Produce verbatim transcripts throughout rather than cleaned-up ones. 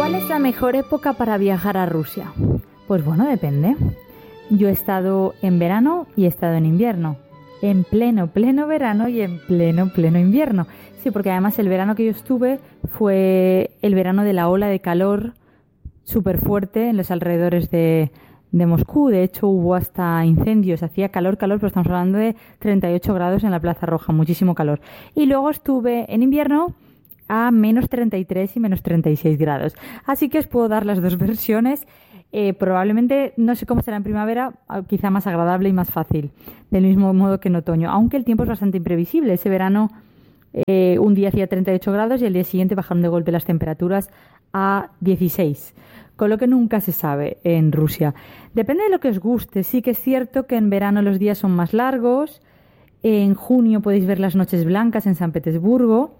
¿Cuál es la mejor época para viajar a Rusia? Pues bueno, depende. Yo he estado en verano y he estado en invierno. En pleno, pleno verano y en pleno, pleno invierno. Sí, porque además el verano que yo estuve fue el verano de la ola de calor súper fuerte en los alrededores de, de Moscú. De hecho, hubo hasta incendios. Hacía calor, calor, pero estamos hablando de treinta y ocho grados en la Plaza Roja. Muchísimo calor. Y luego estuve en invierno a menos treinta y tres y menos treinta y seis grados. Así que os puedo dar las dos versiones. Eh, probablemente, no sé cómo será en primavera, quizá más agradable y más fácil, del mismo modo que en otoño, aunque el tiempo es bastante imprevisible. Ese verano eh, un día hacía treinta y ocho grados y el día siguiente bajaron de golpe las temperaturas a dieciséis, con lo que nunca se sabe en Rusia. Depende de lo que os guste. Sí que es cierto que en verano los días son más largos, en junio podéis ver las noches blancas en San Petersburgo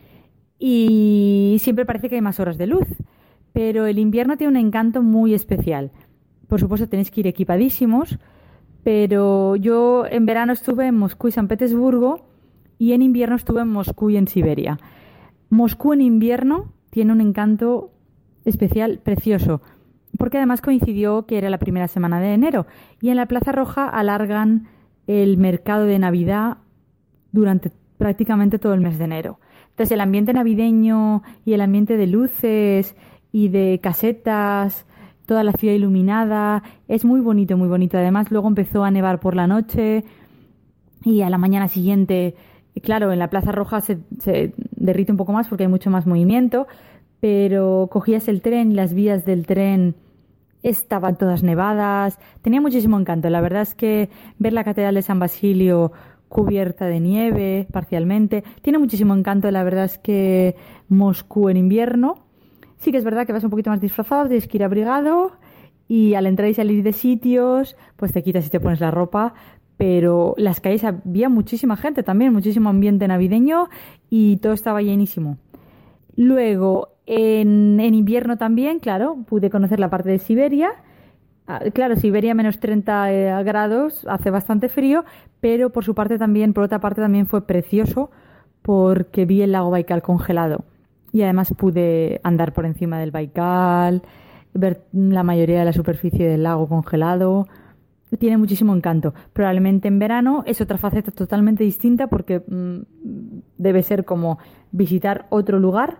y siempre parece que hay más horas de luz. Pero el invierno tiene un encanto muy especial. Por supuesto tenéis que ir equipadísimos, pero yo en verano estuve en Moscú y San Petersburgo y en invierno estuve en Moscú y en Siberia. Moscú en invierno tiene un encanto especial precioso, porque además coincidió que era la primera semana de enero y en la Plaza Roja alargan el mercado de Navidad durante prácticamente todo el mes de enero. Entonces el ambiente navideño y el ambiente de luces y de casetas, toda la ciudad iluminada, es muy bonito, muy bonito. Además, luego empezó a nevar por la noche y a la mañana siguiente, claro, en la Plaza Roja se, se derrite un poco más porque hay mucho más movimiento, pero cogías el tren y las vías del tren estaban todas nevadas, tenía muchísimo encanto. La verdad es que ver la Catedral de San Basilio cubierta de nieve parcialmente, tiene muchísimo encanto. La verdad es que Moscú en invierno, sí que es verdad que vas un poquito más disfrazado, tienes que ir abrigado y al entrar y salir de sitios, pues te quitas y te pones la ropa, pero las calles había muchísima gente también, muchísimo ambiente navideño y todo estaba llenísimo. Luego, en, en invierno también, claro, pude conocer la parte de Siberia. Claro, Siberia menos treinta grados, hace bastante frío, pero por su parte también, por otra parte también fue precioso porque vi el lago Baikal congelado. Y además pude andar por encima del Baikal, ver la mayoría de la superficie del lago congelado. Tiene muchísimo encanto. Probablemente en verano es otra faceta totalmente distinta porque mmm, debe ser como visitar otro lugar.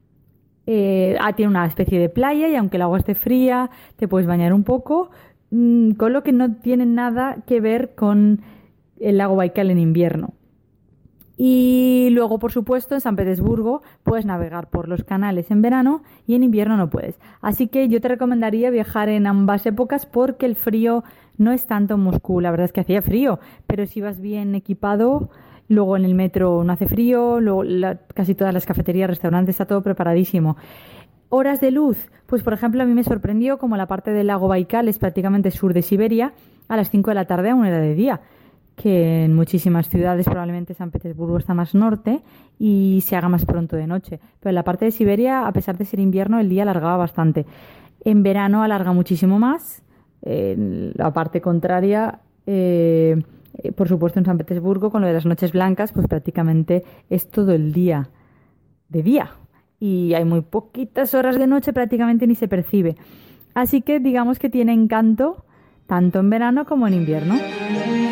Eh, ah, tiene una especie de playa y aunque el agua esté fría, te puedes bañar un poco, mmm, con lo que no tiene nada que ver con el lago Baikal en invierno. Y luego, por supuesto, en San Petersburgo puedes navegar por los canales en verano y en invierno no puedes. Así que yo te recomendaría viajar en ambas épocas porque el frío no es tanto en Moscú. La verdad es que hacía frío, pero si vas bien equipado, luego en el metro no hace frío, luego la, casi todas las cafeterías, restaurantes, está todo preparadísimo. Horas de luz, pues por ejemplo a mí me sorprendió como la parte del lago Baikal es prácticamente sur de Siberia, a las cinco de la tarde aún era de día, que en muchísimas ciudades, probablemente San Petersburgo está más norte y se haga más pronto de noche. Pero en la parte de Siberia, a pesar de ser invierno, el día alargaba bastante. En verano alarga muchísimo más. En la parte contraria, eh, por supuesto en San Petersburgo, con lo de las noches blancas, pues prácticamente es todo el día de día. Y hay muy poquitas horas de noche, prácticamente ni se percibe. Así que digamos que tiene encanto tanto en verano como en invierno.